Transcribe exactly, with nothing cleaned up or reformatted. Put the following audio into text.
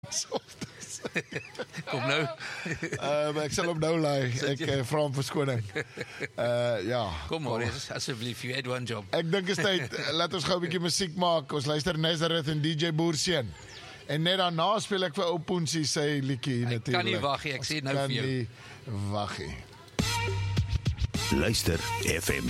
Kom nou. uh, Ek sal hom nou laai. Ek uh, vra hom verskoning. Uh, ja. Kom maar, asseblief, you had one job. Ek dink is tyd, laat ons gou 'n bietjie musiek maak. Ons luister Nazareth en D J Boerseun. En net daarna speel ek vir ou Poensie sy liedjie natuurlik. Ek kan nie wag nie, ek sê nou vir jou. Kan nie wag nie. Luister F M